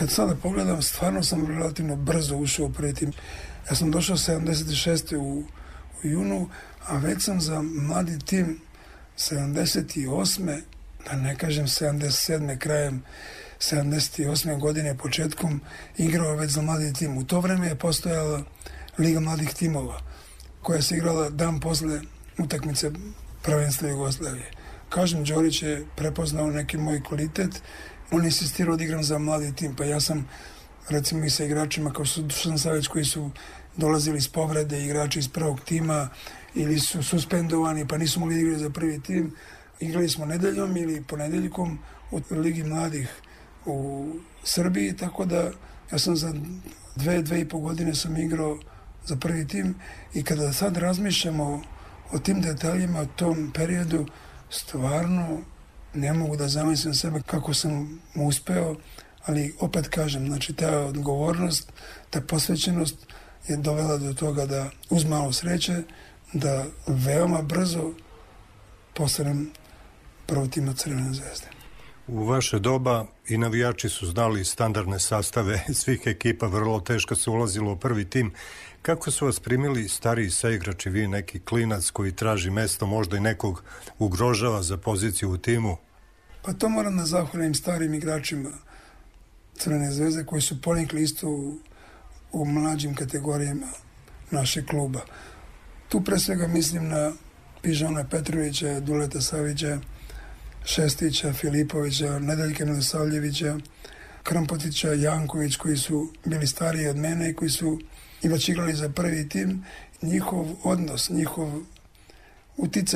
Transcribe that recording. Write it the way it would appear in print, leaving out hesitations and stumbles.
Kad sada pogledam, stvarno sam relativno brzo ušao u prvi tim. Ja sam došao 76. u junu, a već sam za mladi tim 78. da ne kažem 77. krajem 78. godine početkom igrao već za mladi tim. U to vreme je postojala Liga mladih timova koja se igrala dan posle utakmice prvenstva Jugoslavije. Kažem, Đorić je prepoznao neki moj kvalitet, on je insistirao da igram za mladi tim, pa ja sam recimo i sa igračima kao su Dušan Savić koji su dolazili iz povrede, igrači iz prvog tima ili su suspendovani pa nisu mogli igrati za prvi tim. Igrali smo nedeljom ili ponedeljkom u Ligi mladih u Srbiji, tako da ja sam za 2,5 godine sam igrao za prvi tim i kada sad razmišljamo o tim detaljima, o tom periodu, stvarno ne mogu da zamislim sebe kako sam uspeo, ali opet kažem, znači ta odgovornost, ta posvećenost je dovela do toga da uz malo sreće, da veoma brzo postanem prvo tima Crvene zvezde. U vaše doba i navijači su znali standardne sastave svih ekipa, vrlo teško se ulazilo u prvi tim. Kako su vas primili stariji saigrači, vi neki klinac koji traži mesto, možda i nekog ugrožava za poziciju u timu? Pa to moram da zahvalim starim igračima Crvene zvezde koji su ponikli isto u mlađim kategorijama našeg kluba. Tu pre svega mislim na Pižana Petrovića, Duleta Savića, Šestića, Filipovića, Nedeljka Milosavljevića, Krampotića, Janković, koji su bili stariji od mene i koji su i već igrali za prvi tim. Njihov odnos, njihov uticaj